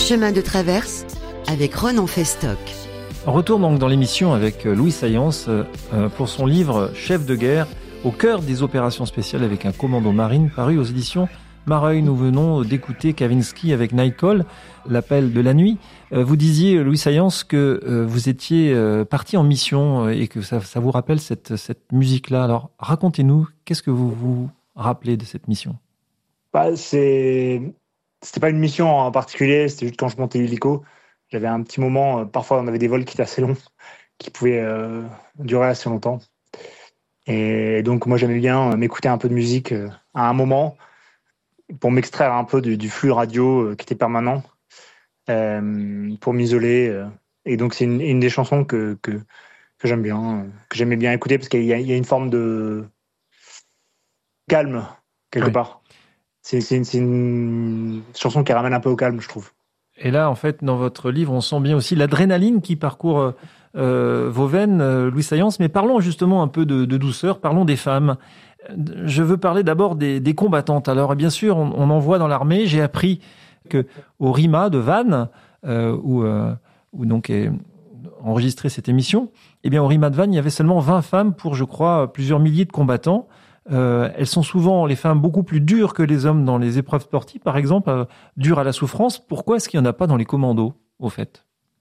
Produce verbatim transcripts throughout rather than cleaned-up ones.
Chemin de traverse avec Ronan Festock. On retourne donc dans l'émission avec Louis Sayence pour son livre Chef de guerre au cœur des opérations spéciales avec un commando marine paru aux éditions Mareuil. Nous venons d'écouter Kavinsky avec Nightcall, l'appel de la nuit. Vous disiez, Louis Sayence, que vous étiez parti en mission et que ça, ça vous rappelle cette, cette musique-là. Alors racontez-nous, qu'est-ce que vous vous rappelez de cette mission ? Bah, c'est... C'était pas une mission en particulier, c'était juste quand je montais l'hélico. J'avais un petit moment, euh, parfois on avait des vols qui étaient assez longs, qui pouvaient euh, durer assez longtemps. Et donc moi j'aimais bien euh, m'écouter un peu de musique euh, à un moment pour m'extraire un peu du, du flux radio euh, qui était permanent, euh, pour m'isoler. Euh. Et donc c'est une, une des chansons que, que, que j'aime bien, euh, que j'aimais bien écouter parce qu'il y a, il y a une forme de calme quelque oui. part. C'est, c'est, une, c'est une chanson qui ramène un peu au calme, je trouve. Et là, en fait, dans votre livre, on sent bien aussi l'adrénaline qui parcourt euh, vos veines, euh, Louis Sayence. Mais parlons justement un peu de, de douceur, parlons des femmes. Je veux parler d'abord des, des combattantes. Alors, bien sûr, on, on en voit dans l'armée. J'ai appris que au RIMA de Vannes, euh, où, euh, où donc est enregistrée cette émission, eh bien, au RIMA de Vannes, il y avait seulement vingt femmes pour, je crois, plusieurs milliers de combattants. Euh, elles sont souvent, les femmes, beaucoup plus dures que les hommes dans les épreuves sportives, par exemple, euh, dures à la souffrance. Pourquoi est-ce qu'il n'y en a pas dans les commandos, au fait ?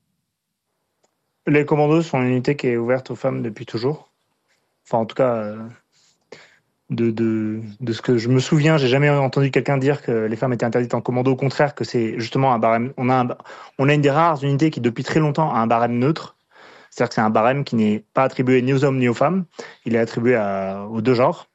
Les commandos sont une unité qui est ouverte aux femmes depuis toujours. Enfin, en tout cas, euh, de, de, de ce que je me souviens, j'ai jamais entendu quelqu'un dire que les femmes étaient interdites en commando. Au contraire, que c'est justement un barème. On a, un, on a une des rares unités qui, depuis très longtemps, a un barème neutre. C'est-à-dire que c'est un barème qui n'est pas attribué ni aux hommes ni aux femmes. Il est attribué à, aux deux genres.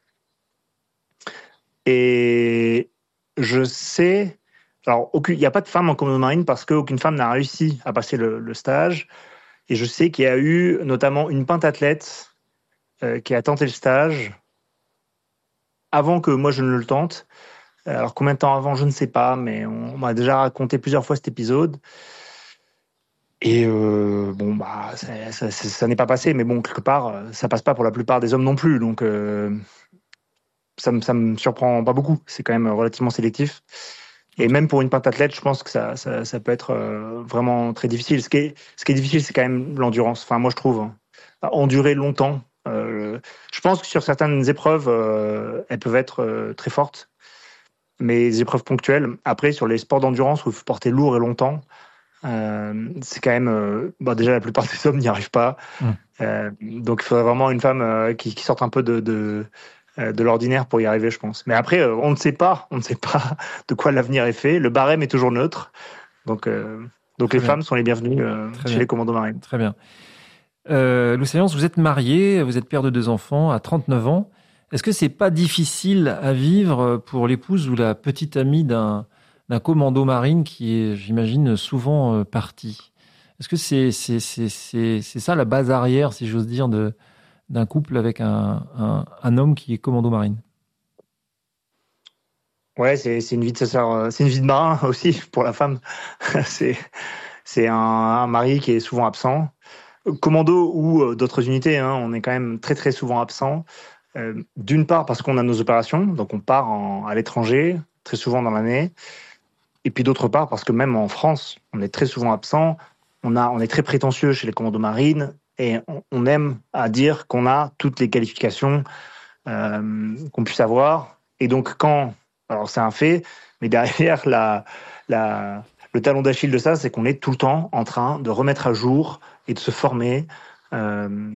Et je sais, alors il n'y a pas de femme en commando marine parce qu'aucune femme n'a réussi à passer le, le stage. Et je sais qu'il y a eu notamment une pentathlète euh, qui a tenté le stage avant que moi je ne le tente. Alors combien de temps avant, je ne sais pas, mais on, on m'a déjà raconté plusieurs fois cet épisode. Et euh, bon, bah, ça, ça, ça, ça n'est pas passé, mais bon, quelque part, ça passe pas pour la plupart des hommes non plus. Donc. Euh, Ça me, ça me surprend pas beaucoup. C'est quand même relativement sélectif. Et même pour une pentathlète, je pense que ça, ça, ça peut être vraiment très difficile. Ce qui est, ce qui est difficile, c'est quand même l'endurance. Enfin, moi, je trouve. Hein. Endurer longtemps. Euh, je pense que sur certaines épreuves, euh, elles peuvent être euh, très fortes. Mais les épreuves ponctuelles, après, sur les sports d'endurance où il faut porter lourd et longtemps, euh, c'est quand même... Euh, bon, déjà, la plupart des hommes n'y arrivent pas. Mmh. Euh, donc, il faudrait vraiment une femme euh, qui, qui sorte un peu de... de de l'ordinaire pour y arriver, je pense. Mais après, on ne sait pas, on ne sait pas de quoi l'avenir est fait. Le barème est toujours neutre. Donc, euh, donc les bien. femmes sont les bienvenues euh, chez bien. les commandos marines. Très bien. Euh, Louis Sayence, vous êtes marié, vous êtes père de deux enfants à trente-neuf ans. Est-ce que c'est pas difficile à vivre pour l'épouse ou la petite amie d'un, d'un commando marine qui est, j'imagine, souvent euh, parti ? Est-ce que c'est, c'est, c'est, c'est, c'est ça la base arrière, si j'ose dire, de... d'un couple avec un, un, un homme qui est commando marine? Ouais, c'est, c'est une vie de sœur, c'est une vie de marin aussi pour la femme. c'est, c'est un, un mari qui est souvent absent. Commando ou euh, d'autres unités, hein, on est quand même très très souvent absent. Euh, d'une part parce qu'on a nos opérations, donc on part en, à l'étranger très souvent dans l'année. Et puis d'autre part parce que même en France, on est très souvent absent. On a, on est très prétentieux chez les commandos marines. Et on aime à dire qu'on a toutes les qualifications euh, qu'on puisse avoir. Et donc, quand... Alors, c'est un fait, mais derrière, la, la, le talon d'Achille de ça, c'est qu'on est tout le temps en train de remettre à jour et de se former. Euh,